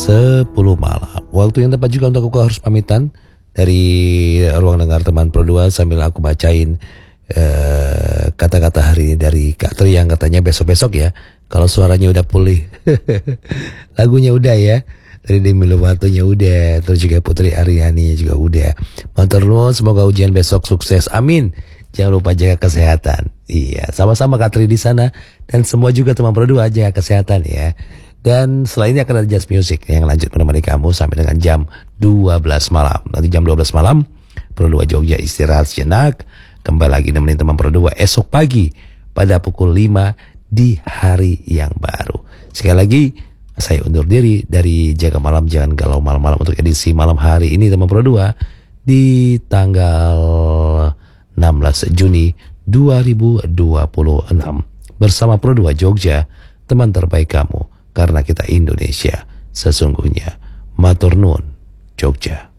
10 malam. Waktu yang tepat juga untuk aku harus pamitan dari ruang dengar teman Pro 2 sambil aku bacain kata-kata hari ini dari Kak Tri yang katanya besok-besok ya, kalau suaranya udah pulih. Lagunya udah ya, dari Demi Lovato-nya udah, terus juga Putri Aryani juga udah. Matur nuwun, semoga ujian besok sukses, amin. Jangan lupa jaga kesehatan. Iya, sama-sama Kak Tri di sana, dan semua juga teman Pro 2 jaga kesehatan ya. Dan setelah ini akan ada Jazz Music yang lanjut menemani kamu sampai dengan jam 12 malam. Nanti jam 12 malam Pro 2 Jogja istirahat sejenak, kembali lagi nemenin teman Pro 2 esok pagi pada pukul 5 di hari yang baru. Sekali lagi saya undur diri dari Jaga Malam Jangan Galau Malam-malam untuk edisi malam hari ini teman Pro 2 di tanggal 16 Juni 2026 bersama Pro 2 Jogja, teman terbaik kamu karena kita Indonesia sesungguhnya. Matur nuwun Jogja.